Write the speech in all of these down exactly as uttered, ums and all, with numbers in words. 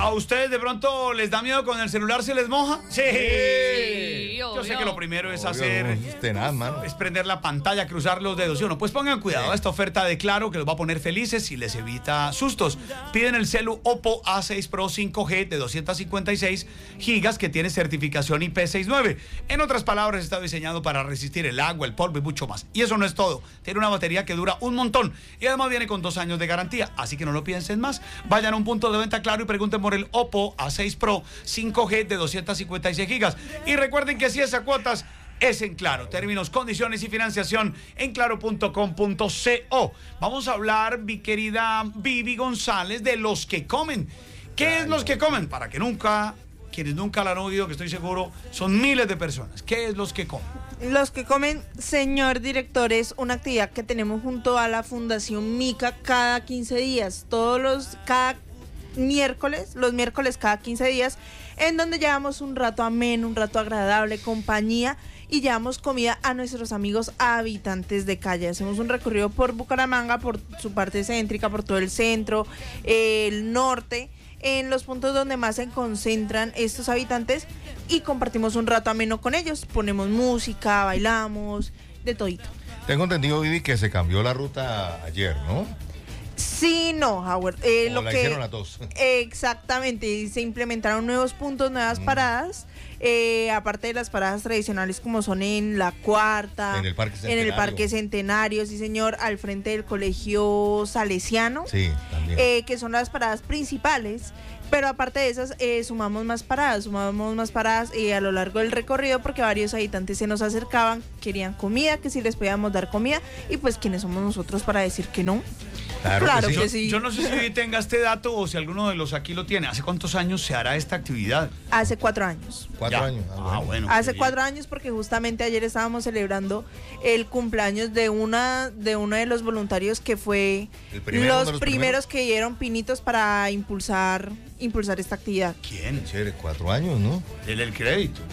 ¿A ustedes de pronto les da miedo con el celular se les moja? Sí. Sí, Yo obvio. sé que lo primero es Obvio, hacer... no, es tenaz, mano. Es prender la pantalla, cruzar los dedos. ¿Sí o no? Pues pongan cuidado Sí. a esta oferta de Claro que los va a poner felices y les evita sustos. Piden el celu Oppo A seis Pro cinco G de doscientos cincuenta y seis gigas que tiene certificación I P sesenta y nueve. En otras palabras, está diseñado para resistir el agua, el polvo y mucho más. Y eso no es todo. Tiene una batería que dura un montón y además viene con dos años de garantía. Así que no lo piensen más. Vayan a un punto de venta Claro y pregunten por el Oppo A seis Pro cinco G de doscientos cincuenta y seis gigas. Y recuerden que si es a cuotas, es en Claro. Términos, condiciones y financiación en claro punto com punto co. Vamos a hablar, mi querida Vivi González, de los que comen. ¿Qué es los que comen? Para que nunca, quienes nunca la han oído, que estoy seguro, son miles de personas. ¿Qué es los que comen? Los que comen, señor director, es una actividad que tenemos junto a la Fundación Mica cada quince días. Todos los, cada miércoles, los miércoles cada quince días, en donde llevamos un rato ameno, un rato agradable, compañía, y llevamos comida a nuestros amigos habitantes de calle. Hacemos un recorrido por Bucaramanga, por su parte céntrica, por todo el centro, el norte, en los puntos donde más se concentran estos habitantes, y compartimos un rato ameno con ellos. Ponemos música, bailamos, de todito. Tengo entendido, Vivi, que se cambió la ruta ayer, ¿no? Sí, no, Howard. Eh, O lo la que, hicieron las dos. Exactamente, y se implementaron nuevos puntos, nuevas Mm. paradas, eh, aparte de las paradas tradicionales como son en La Cuarta, En el Parque en Centenario. el Parque Centenario, sí señor, al frente del Colegio Salesiano, Sí, también. eh, que son las paradas principales. Pero aparte de esas, eh, sumamos más paradas, sumamos más paradas eh, a lo largo del recorrido, porque varios habitantes se nos acercaban, querían comida, que si les podíamos dar comida, y pues ¿quiénes somos nosotros para decir que no? Claro, claro que sí. que Yo, sí. yo no sé si tenga este dato o si alguno de los aquí lo tiene. ¿Hace cuántos años se hará esta actividad? Hace cuatro años. Cuatro Ya. años. Ah, bueno. qué Hace bien. cuatro años, porque justamente ayer estábamos celebrando el cumpleaños de una de uno de los voluntarios que fue ¿El primero, uno los, de los primeros, primeros? que dieron pinitos para impulsar impulsar esta actividad. ¿Quién? Chévere, cuatro años, ¿no? Dele el crédito.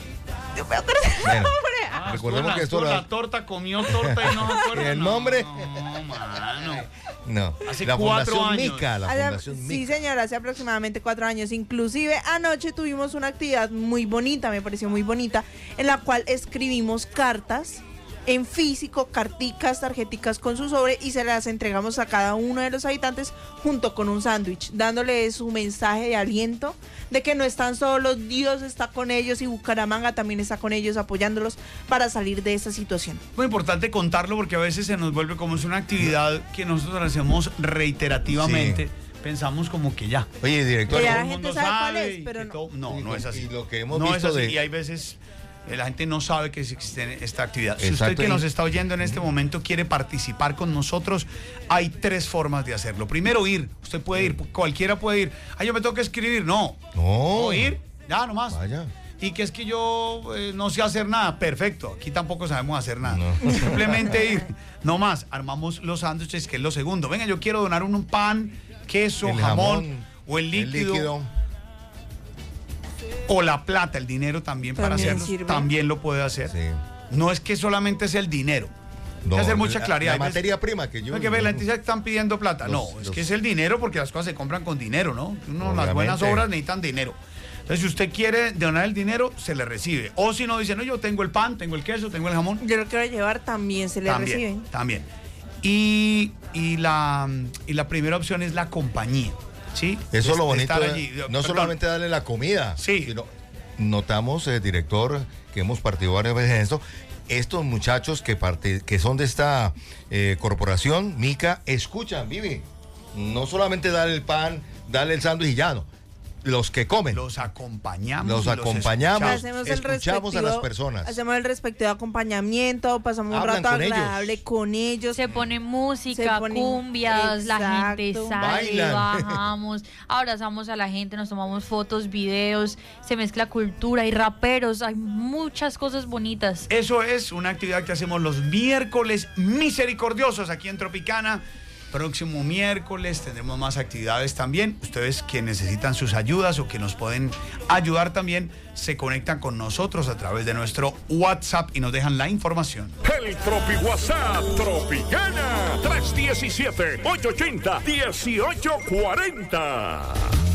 Bueno, Ah, recordemos estuvo que la- esto estuvo la- la torta, comió torta y no me acuerdo. ¿Y el No, nombre? No, mano. no. Hace la cuatro Fundación años. Mica, la Hace- Fundación sí, Mica. señora, hace aproximadamente cuatro años. Inclusive anoche tuvimos una actividad muy bonita, me pareció muy bonita, en la cual escribimos cartas en físico, carticas, tarjeticas con su sobre, y se las entregamos a cada uno de los habitantes junto con un sándwich, dándole su mensaje de aliento, de que no están solos, Dios está con ellos y Bucaramanga también está con ellos, apoyándolos para salir de esta situación. Muy importante contarlo porque a veces se nos vuelve como es una actividad que nosotros hacemos reiterativamente. Sí. Pensamos como que ya. Oye, director. Que ya Todo la el gente mundo sabe cuál es, y pero que no. todo- no, Y no lo- es así. y lo que hemos no visto es así. de- Y hay veces eh, la gente no sabe que existe esta actividad. Si Exacto, usted que y- nos está oyendo en este momento quiere participar con nosotros, hay tres formas de hacerlo. Primero, ir. Usted puede ir, cualquiera puede ir. Ah, yo me tengo que escribir. No. No. ¿Puedo ir? Ya, nomás. Vaya. Y que es que yo eh, no sé hacer nada. Perfecto. Aquí tampoco sabemos hacer nada. No. Simplemente ir. No más. Armamos los sándwiches, que es lo segundo. Venga, yo quiero donar un pan, queso, El jamón, jamón, o el El líquido, líquido. o la plata, el dinero también, para También hacerlo. sirve. También lo puede hacer. Sí. No es que solamente es el dinero. Hay No, que hacer mucha la- claridad. La, Hay veces- materia prima que yo. No hay que ver, la gente dice que están pidiendo plata. Los- no, es los- que es el dinero, porque las cosas se compran con dinero, ¿no? Uno, las Obviamente. buenas obras necesitan dinero. Entonces, si usted quiere donar el dinero, se le recibe. O si no, dice, no, yo tengo el pan, tengo el queso, tengo el jamón. Yo lo quiero llevar, también se le También, reciben. también. Y, y, la, y la primera opción es la compañía, ¿sí? Eso es lo De bonito. estar de- allí. no Perdón. solamente darle la comida. Sí. Sino notamos, eh, director, que hemos partido varias veces en esto. Estos muchachos que, parte, que son de esta eh, corporación, Mica, escuchan, Vivi. No solamente darle el pan, darle el sándwich y ya no. Los que comen. Los acompañamos. Los y acompañamos. escuchamos. Hacemos el escuchamos a las respectivo- personas. Hacemos el respectivo acompañamiento, pasamos un Hablan rato con ellos. agradable con ellos. Se pone música, Se ponen- cumbias, la gente Exacto. sale, Bailan. bajamos, abrazamos a la gente, nos tomamos fotos, videos, se mezcla cultura, hay raperos, hay muchas cosas bonitas. Eso es una actividad que hacemos los miércoles misericordiosos aquí en Tropicana. Próximo miércoles tendremos más actividades también. Ustedes que necesitan sus ayudas o que nos pueden ayudar también, se conectan con nosotros a través de nuestro WhatsApp y nos dejan la información. El Tropi WhatsApp Tropicana tres uno siete, ocho ocho cero, uno ocho cuatro cero.